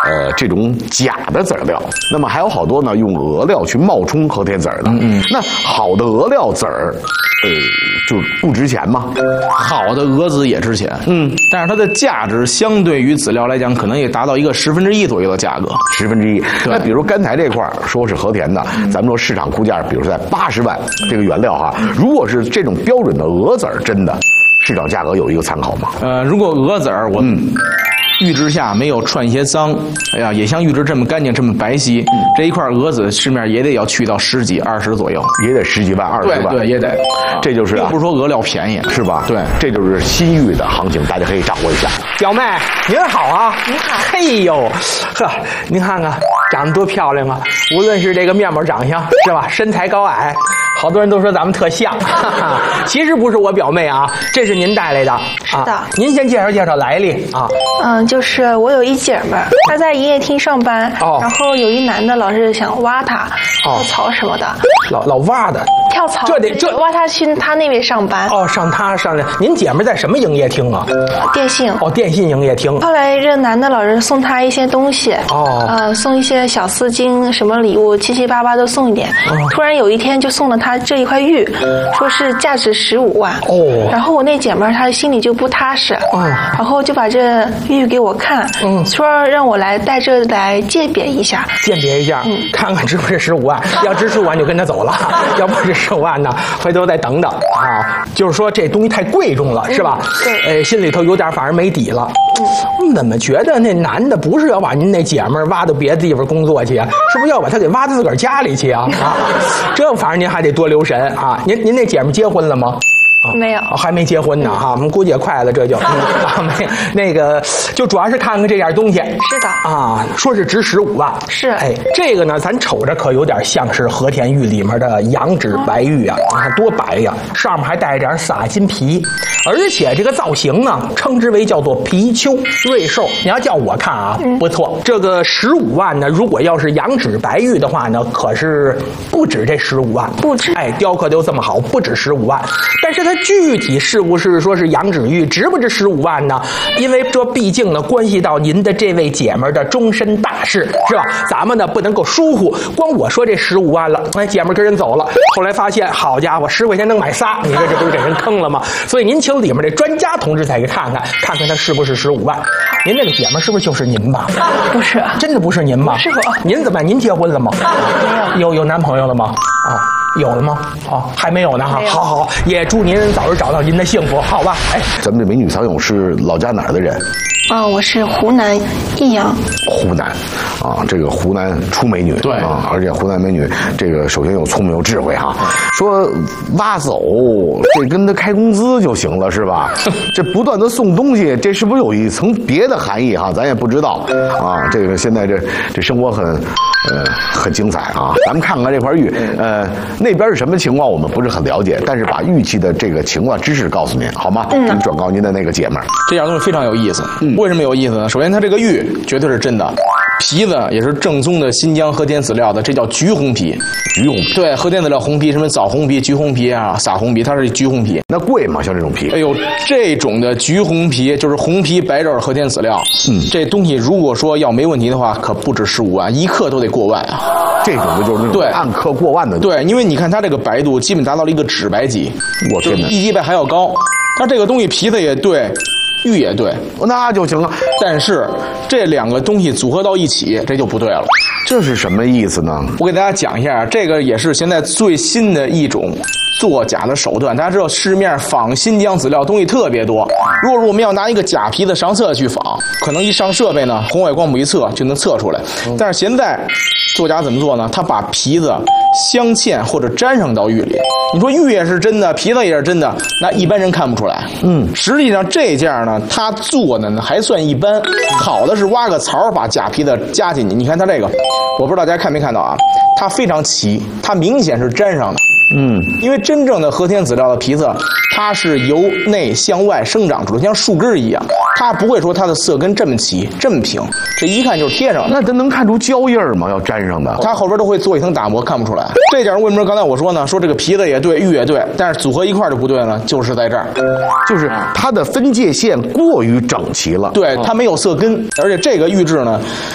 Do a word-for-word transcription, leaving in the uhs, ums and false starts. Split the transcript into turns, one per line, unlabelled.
呃这种假的籽料。那么还有好多呢用俄料去冒充和田籽儿的。嗯，那好的俄料籽儿，呃，就不值钱吗？
好的俄籽也值钱，嗯，但是它的价值相对于籽料来讲，可能也达到一个十分之一左右的价格，
十分之一。那比如甘台这块儿说是和田的，嗯、咱们说市场估价，比如说在八十万这个原料哈，如果是这种标准的俄籽儿，真的市场价格有一个参考吗？
呃，如果俄籽儿我。嗯预制下没有串一些脏，哎呀，也像预制这么干净这么白皙，嗯、这一块鹅子市面也得要去到十几二十左右，
也得十几万二十万，
对对也得，
这就是啊，
并不是说俄料便宜
是吧？
对，
这就是新玉的行情，大家可以掌握一下。
表妹您好啊，
您好，
嘿呦，呵，您看看长得多漂亮啊！无论是这个面貌长相是吧，身材高矮。好多人都说咱们特像，哈哈，其实不是我表妹啊，这是您带来的。
是的，
啊、您先介绍介绍来历啊。
嗯，就是我有一姐们儿，她在营业厅上班，哦、然后有一男的老是想挖她，跳槽什么的，
老老挖的。
跳槽，
这得这
挖她去他那边上班。
哦，上他上那，您姐们在什么营业厅啊？
电信。
哦，电信营业厅。
后来这男的老是送她一些东西，
哦，
呃，送一些小丝巾，什么礼物，七七八八都送一点。哦、突然有一天就送了她这一块玉，说是价值十五万。
哦。
然后我那姐们儿她心里就不踏实，哦，然后就把这玉给我看，嗯，说让我来带这来鉴别一下，
鉴别一下，嗯，看看值不值十五万。要值十五万就跟他走了，要不是十五万呢，回头再等等啊。就是说这东西太贵重了，是吧？
对，
哎，心里头有点反而没底了。嗯，怎么觉得那男的不是要把您那姐们儿挖到别的地方工作去啊？是不是要把他给挖到自个儿家里去啊？啊，这反正您还得多留神啊。您您那姐们儿结婚了吗？
啊、没有、
哦，还没结婚呢哈，我们估计也快了，这就、嗯、啊没那个，就主要是看看这件东西。
是的
啊，说是值十五万，
是
哎，这个呢，咱瞅着可有点像是和田玉里面的羊脂白玉啊，你看多白呀，上面还带着点撒金皮，而且这个造型呢，称之为叫做貔貅瑞兽。你要叫我看啊，嗯、不错，这个十五万呢，如果要是羊脂白玉的话呢，可是不止这十五万，
不止，
哎，雕刻就这么好，不止十五万，但是它具体是不是说是羊脂玉，值不值十五万呢？因为这毕竟呢关系到您的这位姐们儿的终身大事，是吧？咱们呢不能够疏忽，光我说这十五万了，哎，姐们儿跟人走了，后来发现好家伙，十块钱能买仨，你说这不是给人坑了吗？所以您请里面这专家同志再给看看，看看他是不是十五万。您那个姐们儿是不是就是您吧？
不是，
真的不是您吧？
是我。
您怎么样？您结婚了吗？
没有。
有有男朋友了吗？啊、哦。有了吗？哦，还没有呢哈。好好，也祝您早日找到您的幸福，好吧？哎，
咱们这美女藏友是老家哪儿的人？
啊、哦，我是湖南益阳。
湖南，啊，这个湖南出美女，
对
啊，而且湖南美女这个首先有聪明有智慧哈。说挖走这跟他开工资就行了是吧？这不断的送东西，这是不是有一层别的含义哈？咱也不知道啊。这个现在这这生活很呃很精彩啊。咱们看看这块玉，呃，那边是什么情况我们不是很了解，但是把玉器的这个情况知识告诉您好吗？嗯，您转告您的那个姐们儿，
这件东西非常有意思。嗯。为什么有意思呢？首先，它这个玉绝对是真的，皮子也是正宗的新疆和田籽料的，这叫橘红皮。
橘红皮，
对，和田籽料红皮，什么枣红皮、橘红皮啊、撒红皮，它是橘红皮。
那贵吗？像这种皮？
哎呦，这种的橘红皮就是红皮白肉和田籽料。嗯，这东西如果说要没问题的话，可不止十五万，一克都得过万啊。
这种的就是那种
对
按克过万的。
对，因为你看它这个白度基本达到了一个脂白级，
我天哪，
一级白还要高。它这个东西皮子也对。玉也对，
那就行了。
但是这两个东西组合到一起，这就不对了。
这是什么意思呢？
我给大家讲一下，这个也是现在最新的一种作假的手段。大家知道市面仿新疆籽料东西特别多，如果我们要拿一个假皮子上色去仿，可能一上设备呢，红外光谱一测就能测出来。但是现在作假怎么做呢？他把皮子镶嵌或者粘上到玉里。你说玉也是真的，皮子也是真的，那一般人看不出来。嗯，实际上这件呢，它做的呢还算一般，好的是挖个槽把假皮子加进去。你看它这个，我不知道大家看没看到啊？它非常齐，它明显是粘上的。嗯，因为真正的和田籽料的皮子，它是由内向外生长出来，像树根一样，它不会说它的色根这么齐这么平，这一看就是贴上的。
那它能看出胶印吗？要粘上的，
它后边都会做一层打磨，看不出来。这点为什么刚才我说呢？说这个皮子也对，玉也对，但是组合一块就不对了，就是在这儿，
就是它的分界线过于整齐了，
对，它没有色根，而且这个玉质呢，